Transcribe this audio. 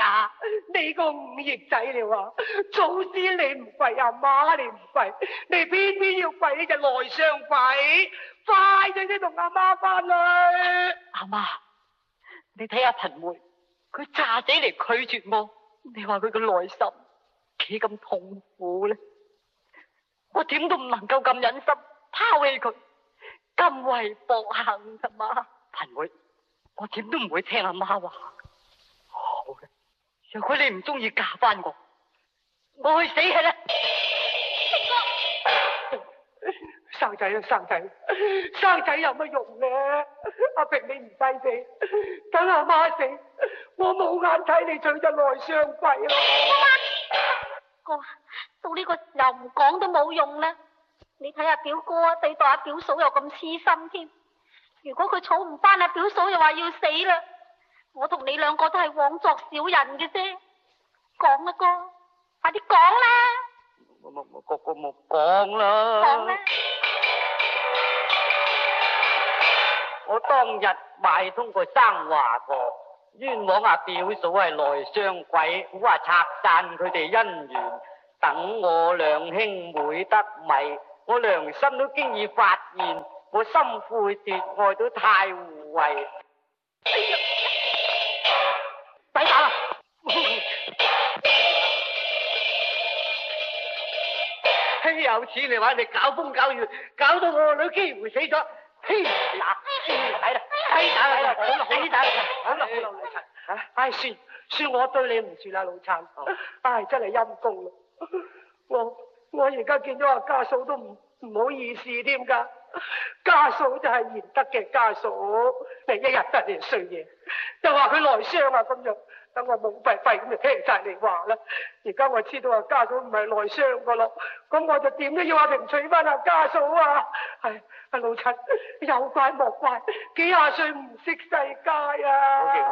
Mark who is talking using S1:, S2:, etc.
S1: 呀，你個五翼仔了啊！祖先你唔跪，阿媽你唔跪，你偏偏要跪呢隻內雙鬼，快啲啲同阿媽翻去。
S2: 阿媽，你睇下貧妹，佢詐死嚟拒絕我，你話佢個內心幾咁痛苦咧？我點都唔能夠咁忍心拋棄佢，咁為薄幸噶嘛？貧妹，我點都唔會聽阿媽話。好嘅，如果你唔中意嫁翻我去死係啦。
S1: 生仔啊生仔，生仔有乜用咧？阿平你唔使死，等阿媽死，我冇眼睇你娶咗內雙貴咯。
S3: 哥，到呢個時候唔講都冇用啦。你睇下表哥啊，對待阿表嫂又咁痴心添。如果佢娶唔翻阿表嫂，又話要死啦。我同你兩個都係枉作小人嘅啫。講啦哥，快啲講啦。
S2: 個冇講啦。
S3: 講啦。
S2: 我當日買通個生華婆，冤枉阿表嫂係內雙鬼，好話拆散佢哋姻緣。等我兩兄妹得米，我良心都經已發現，我心悔奪愛都太污穢。抵打啦！有錢你話你搞風搞雨，搞到我個女幾乎死咗。嘿嗱，抵啦，好啦，死打啦，好啦，老陳，
S1: 唉，算我對你唔住啦，老陳。唉，真係陰公啦。我而家見咗阿家嫂都唔好意思添噶。家嫂就係賢德嘅家嫂，你一日得嚟衰嘢，又話佢內傷啊咁樣。等我懵閉閉咁就聽晒你話啦。而家我知道阿家嫂唔係內傷噶咯，咁我就點都要阿平娶翻阿家嫂啊！係阿老陳，有怪莫怪，幾廿歲唔識世界啊！